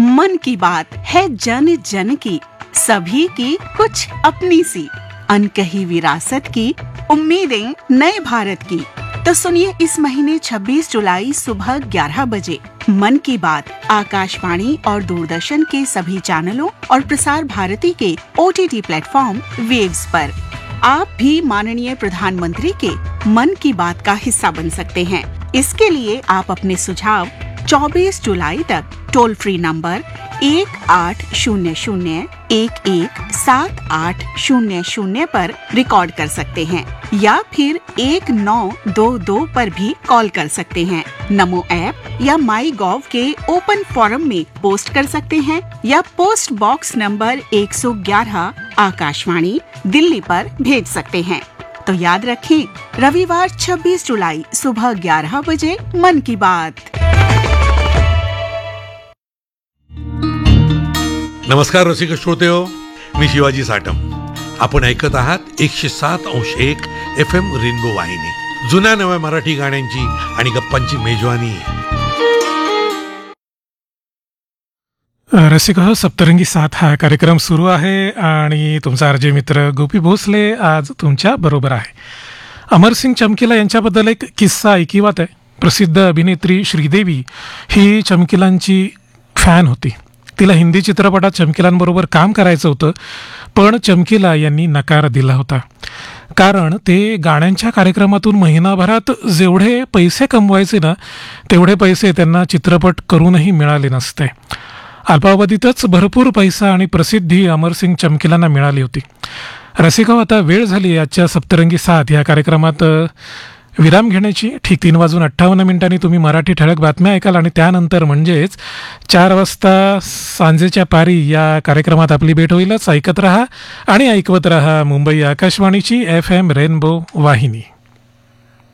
मन की बात है जन जन की, सभी की कुछ अपनी सी, अनकही विरासत की, उम्मीदें नए भारत की। तो सुनिए इस महीने 26 जुलाई सुबह 11 बजे मन की बात आकाशवाणी और दूरदर्शन के सभी चैनलों और प्रसार भारती के OTT प्लेटफॉर्म वेव्स पर। आप भी माननीय प्रधानमंत्री के मन की बात का हिस्सा बन सकते हैं। इसके लिए आप अपने सुझाव 24 जुलाई तक टोल फ्री नंबर 1800-117800 पर रिकॉर्ड कर सकते हैं या फिर 1922 पर भी कॉल कर सकते हैं। नमो ऐप या माई गॉव के ओपन फोरम में पोस्ट कर सकते हैं या post box number 111 Akashvani Delhi पर भेज सकते हैं। तो याद रखें, रविवार 26 जुलाई सुबह 11 बजे मन की बात। नमस्कार रसिक श्रोतेहो, मी शिवाजी साटम. आपण ऐकत आहात 107.1 FM रेनबो वाहिनी. जुन्या नव्या मराठी गाण्यांची आणि गप्पांची मेजवानी. रसिक सप्तरंगी साथ हा कार्यक्रम सुरू आहे आणि तुमचा अर्जय मित्र गोपी भोसले आज तुमच्या बरोबर आहे. अमरसिंग चमकीला यांच्याबद्दल एक किस्सा ऐकिवात आहे. प्रसिद्ध अभिनेत्री श्रीदेवी ही चमकीलांची फॅन होती. तिला हिंदी चित्रपटात चमकीलांबरोबर काम करायचं होतं, पण चमकीला यांनी नकार दिला होता. कारण ते गाण्यांच्या कार्यक्रमातून महिनाभरात जेवढे पैसे कमवायचे ना, तेवढे पैसे त्यांना चित्रपट करूनही मिळाले नसते. अल्पावधीतच भरपूर पैसा आणि प्रसिद्धी अमरसिंग चमकीलांना मिळाली होती. रसिका, आता वेळ झाली आजच्या सप्तरंगी साथ या कार्यक्रमात विराम घेण्याची. ठीक 3:58 तुम्ही मराठी ठळक बातम्या ऐकाल आणि त्यानंतर म्हणजेच 4 वाजता सांजेच्या पारी या कार्यक्रमात आपली भेट होईलच. ऐकत रहा आणि ऐकवत रहा मुंबई आकाशवाणीची FM रेनबो वाहिनी.